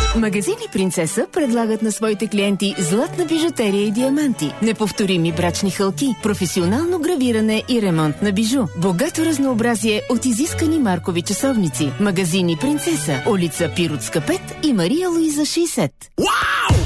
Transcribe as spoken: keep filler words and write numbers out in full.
Магазини Принцеса предлагат на своите клиенти златна бижутерия и диаманти, неповторими брачни хълки, професионално гравиране и ремонт на бижу, богато разнообразие от изискани маркови часовници. Магазини Принцеса, улица Пиротска пет и Мария Луиза шейсет. Вау!